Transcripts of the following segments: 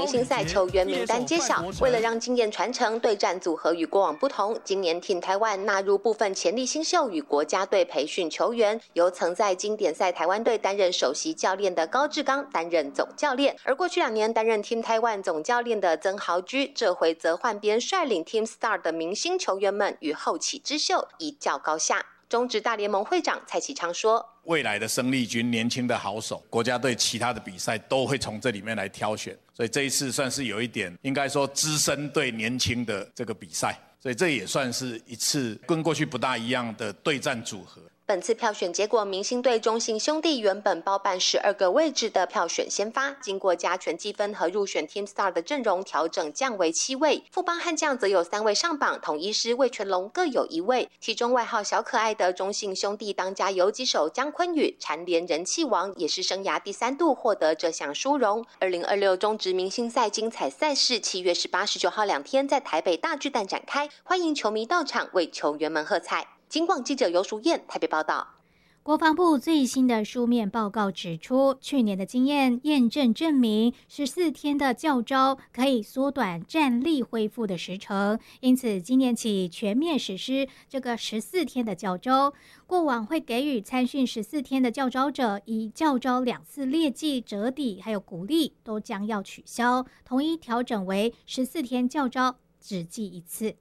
明星赛球员名单揭晓。为了让经验传承，对战组合与过往不同，今年 Team Taiwan 纳入部分潜力新秀与国家队培训球员，由曾在经典赛台湾队担任首席教练的高志刚担任总教练。而过去2年担任 Team Taiwan 总教练的曾豪居，这回则换边率领 Team Star 的明星球员们与后起之秀一较高下。中职大联盟会长蔡启昌说， 未来的生力军年轻的好手，国家队其他的比赛都会从这里面来挑选，所以这一次算是有一点应该说资深对年轻的这个比赛，所以这也算是一次跟过去不大一样的对战组合。 本次票选结果，明星队中信兄弟原本包办12个位置的票选先发，经过加权积分和入选 Team Star 的阵容调整降为7位。富邦悍将则有3位上榜，统一师、魏全龙各有1位。其中外号小可爱的中信兄弟当家游击手江坤宇，蝉联人气王，也是生涯第3度获得这项殊荣。2026中职明星赛精彩赛事7月18、19号2天在台北大巨蛋展开，欢迎球迷到场为球员们喝彩。警广记者游淑燕台北报道。 国防部最新的书面报告指出，去年的经验验证明14天的教召可以缩短战力恢复的时程，因此今年起全面实施这个14天的教召。过往会给予参训14天的教召者以教召2次劣绩、折抵还有鼓励都将要取消，统一调整为14天教召只记1次。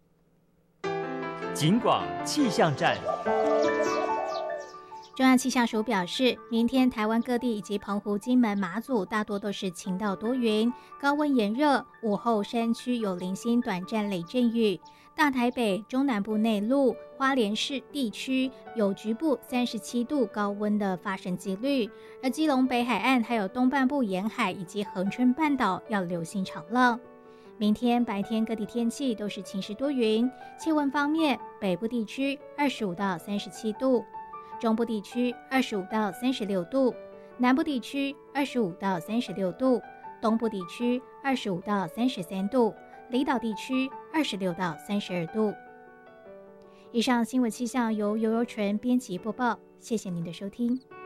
警广气象站。 中央气象署表示，明天台湾各地以及澎湖、金门、马祖大多都是晴到多云，高温炎热，午后山区有零星短暂雷阵雨。大台北、中南部内陆、花莲市地区有局部37度高温的发生几率，而基隆北海岸还有东半部沿海以及恒春半岛要留心长浪。明天白天各地天气都是晴时多云，气温方面，北部地区25到37度，中部地区25到36度，南部地区25到36度，东部地区25到33度，离岛地区26到32度。以上新闻气象由游纯编辑播报，谢谢您的收听。